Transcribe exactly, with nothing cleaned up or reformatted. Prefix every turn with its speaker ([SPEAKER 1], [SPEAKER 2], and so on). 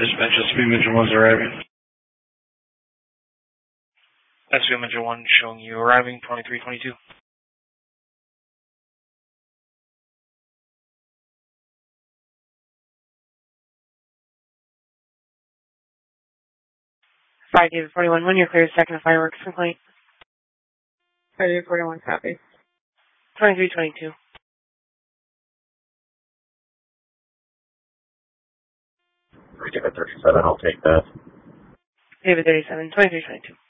[SPEAKER 1] Dispatch, S P Midget one's arriving.
[SPEAKER 2] S P Midget one showing you arriving, twenty-three twenty-two.
[SPEAKER 3] five David forty-one one, you're clear to second fireworks complaint. five David forty-one, copy. twenty-three twenty-two.
[SPEAKER 4] David thirty-seven, I'll take that.
[SPEAKER 3] David thirty-seven, twenty-three twenty-two.